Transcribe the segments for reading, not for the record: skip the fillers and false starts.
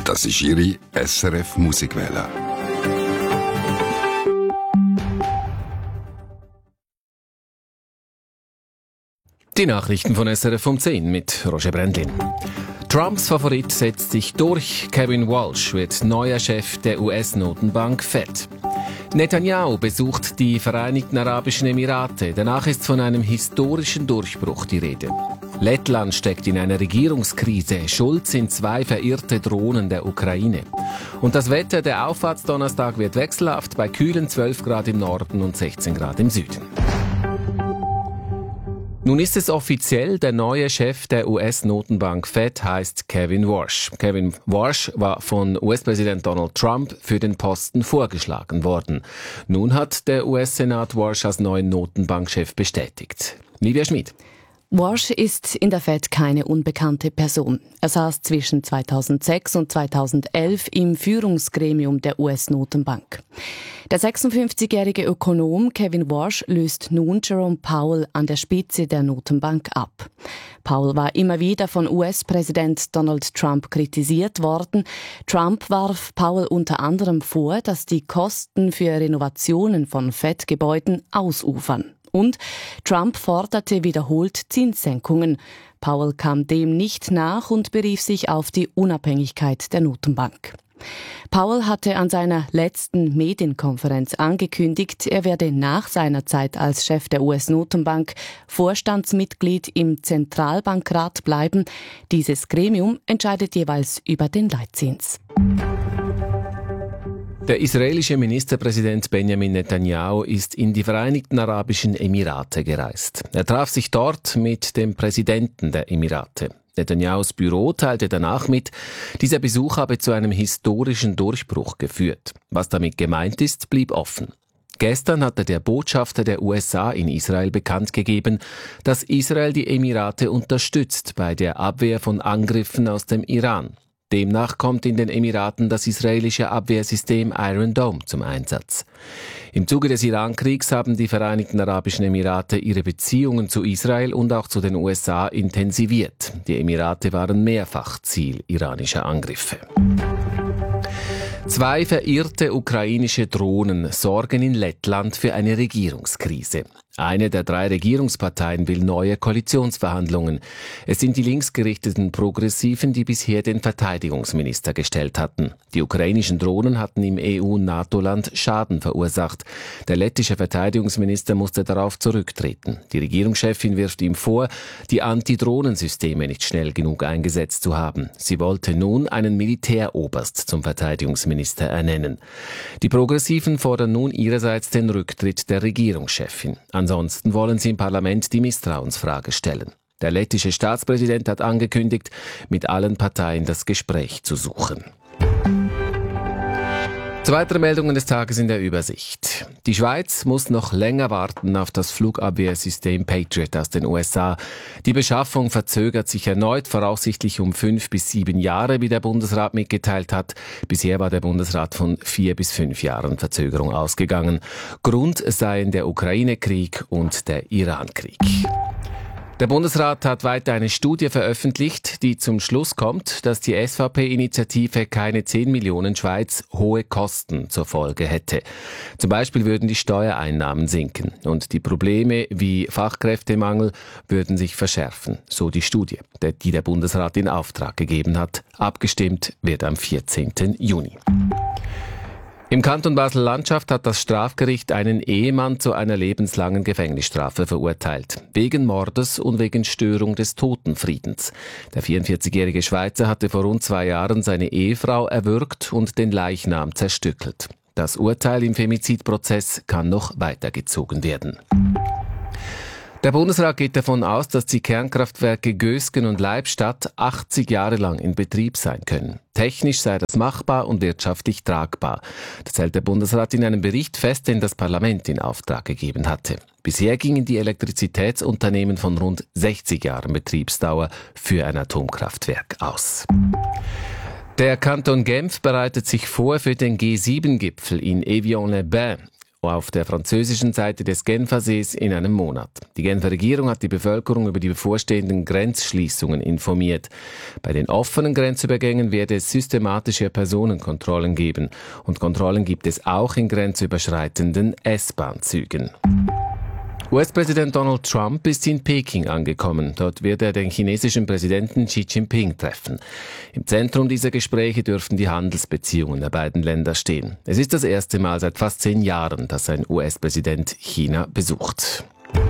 Das ist Ihre SRF Musikwelle. Die Nachrichten von SRF um 10 mit Roger Brändlin. Trumps Favorit setzt sich durch. Kevin Walsh wird neuer Chef der US-Notenbank Fed. Netanyahu besucht die Vereinigten Arabischen Emirate. Danach ist von einem historischen Durchbruch die Rede. Lettland steckt in einer Regierungskrise. Schuld sind 2 verirrte Drohnen der Ukraine. Und das Wetter, der Auffahrtsdonnerstag wird wechselhaft bei kühlen 12 Grad im Norden und 16 Grad im Süden. Nun ist es offiziell, der neue Chef der US-Notenbank Fed heißt Kevin Warsh. Kevin Warsh war von US-Präsident Donald Trump für den Posten vorgeschlagen worden. Nun hat der US-Senat Warsh als neuen Notenbankchef bestätigt. Livia Schmid. Warsh ist in der Fed keine unbekannte Person. Er saß zwischen 2006 und 2011 im Führungsgremium der US-Notenbank. Der 56-jährige Ökonom Kevin Warsh löst nun Jerome Powell an der Spitze der Notenbank ab. Powell war immer wieder von US-Präsident Donald Trump kritisiert worden. Trump warf Powell unter anderem vor, dass die Kosten für Renovationen von Fed-Gebäuden ausufern. Und Trump forderte wiederholt Zinssenkungen. Powell kam dem nicht nach und berief sich auf die Unabhängigkeit der Notenbank. Powell hatte an seiner letzten Medienkonferenz angekündigt, er werde nach seiner Zeit als Chef der US-Notenbank Vorstandsmitglied im Zentralbankrat bleiben. Dieses Gremium entscheidet jeweils über den Leitzins. Der israelische Ministerpräsident Benjamin Netanyahu ist in die Vereinigten Arabischen Emirate gereist. Er traf sich dort mit dem Präsidenten der Emirate. Netanyahus Büro teilte danach mit, dieser Besuch habe zu einem historischen Durchbruch geführt. Was damit gemeint ist, blieb offen. Gestern hatte der Botschafter der USA in Israel bekannt gegeben, dass Israel die Emirate unterstützt bei der Abwehr von Angriffen aus dem Iran. Demnach kommt in den Emiraten das israelische Abwehrsystem Iron Dome zum Einsatz. Im Zuge des Irankriegs haben die Vereinigten Arabischen Emirate ihre Beziehungen zu Israel und auch zu den USA intensiviert. Die Emirate waren mehrfach Ziel iranischer Angriffe. 2 verirrte ukrainische Drohnen sorgen in Lettland für eine Regierungskrise. Eine der 3 Regierungsparteien will neue Koalitionsverhandlungen. Es sind die linksgerichteten Progressiven, die bisher den Verteidigungsminister gestellt hatten. Die ukrainischen Drohnen hatten im EU-NATO-Land Schaden verursacht. Der lettische Verteidigungsminister musste darauf zurücktreten. Die Regierungschefin wirft ihm vor, die Antidrohnensysteme nicht schnell genug eingesetzt zu haben. Sie wollte nun einen Militäroberst zum Verteidigungsminister ernennen. Die Progressiven fordern nun ihrerseits den Rücktritt der Regierungschefin. Ansonsten wollen sie im Parlament die Misstrauensfrage stellen. Der lettische Staatspräsident hat angekündigt, mit allen Parteien das Gespräch zu suchen. Zu weiteren Meldungen des Tages in der Übersicht. Die Schweiz muss noch länger warten auf das Flugabwehrsystem Patriot aus den USA. Die Beschaffung verzögert sich erneut, voraussichtlich um 5 bis 7 Jahre, wie der Bundesrat mitgeteilt hat. Bisher war der Bundesrat von 4 bis 5 Jahren Verzögerung ausgegangen. Grund seien der Ukraine-Krieg und der Iran-Krieg. Der Bundesrat hat weiter eine Studie veröffentlicht, die zum Schluss kommt, dass die SVP-Initiative keine 10 Millionen Schweiz hohe Kosten zur Folge hätte. Zum Beispiel würden die Steuereinnahmen sinken und die Probleme wie Fachkräftemangel würden sich verschärfen, so die Studie, die der Bundesrat in Auftrag gegeben hat. Abgestimmt wird am 14. Juni. Im Kanton Basel-Landschaft hat das Strafgericht einen Ehemann zu einer lebenslangen Gefängnisstrafe verurteilt. Wegen Mordes und wegen Störung des Totenfriedens. Der 44-jährige Schweizer hatte vor rund 2 Jahren seine Ehefrau erwürgt und den Leichnam zerstückelt. Das Urteil im Femizidprozess kann noch weitergezogen werden. Der Bundesrat geht davon aus, dass die Kernkraftwerke Gösgen und Leibstadt 80 Jahre lang in Betrieb sein können. Technisch sei das machbar und wirtschaftlich tragbar. Das hält der Bundesrat in einem Bericht fest, den das Parlament in Auftrag gegeben hatte. Bisher gingen die Elektrizitätsunternehmen von rund 60 Jahren Betriebsdauer für ein Atomkraftwerk aus. Der Kanton Genf bereitet sich vor für den G7-Gipfel in Evian-les-Bains. auf der französischen Seite des Genfersees in einem Monat. Die Genfer Regierung hat die Bevölkerung über die bevorstehenden Grenzschließungen informiert. Bei den offenen Grenzübergängen werde es systematische Personenkontrollen geben. Und Kontrollen gibt es auch in grenzüberschreitenden S-Bahn-Zügen. US-Präsident Donald Trump ist in Peking angekommen. Dort wird er den chinesischen Präsidenten Xi Jinping treffen. Im Zentrum dieser Gespräche dürften die Handelsbeziehungen der beiden Länder stehen. Es ist das erste Mal seit fast 10 Jahren, dass ein US-Präsident China besucht.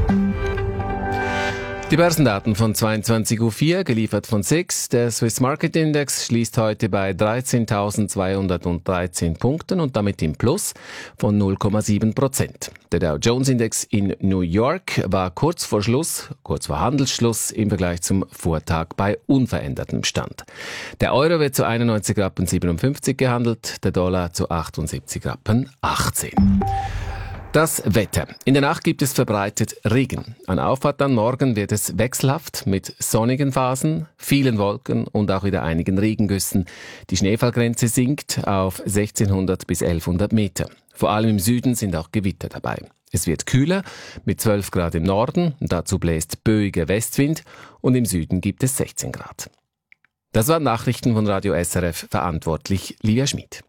Die Börsendaten von 22.04 Uhr, geliefert von SIX. Der Swiss Market Index schließt heute bei 13.213 Punkten und damit im Plus von 0,7%. Der Dow Jones Index in New York war kurz vor Handelsschluss im Vergleich zum Vortag bei unverändertem Stand. Der Euro wird zu 91,57 Rappen gehandelt, der Dollar zu 78,18 Rappen. Das Wetter. In der Nacht gibt es verbreitet Regen. An Auffahrt am Morgen wird es wechselhaft mit sonnigen Phasen, vielen Wolken und auch wieder einigen Regengüssen. Die Schneefallgrenze sinkt auf 1600 bis 1100 Meter. Vor allem im Süden sind auch Gewitter dabei. Es wird kühler mit 12 Grad im Norden, dazu bläst böiger Westwind und im Süden gibt es 16 Grad. Das waren Nachrichten von Radio SRF, verantwortlich Livia Schmid.